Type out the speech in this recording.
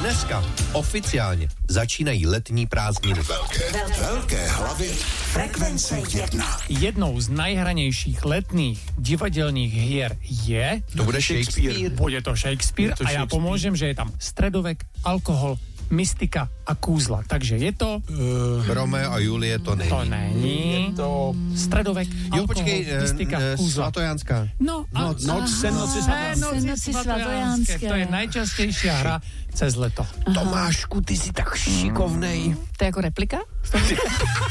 Dneska oficiálně začínají letní prázdniny. Velké hlavy Frekvence 1. Jednou z nejhranějších letných divadelních hier je... To bude Shakespeare. Bude to Shakespeare a já pomůžem, že je tam stredovek, alkohol, mystika a kůzla. Takže je to... Romeo a Julie to není. To není. Je to... Stredovek, alkohol, mystika, kůzla. Svatojanská. Noci svatojanské. To je nejčastější hra cez leto. Tomášku, ty jsi tak šikovnej. To je jako replika?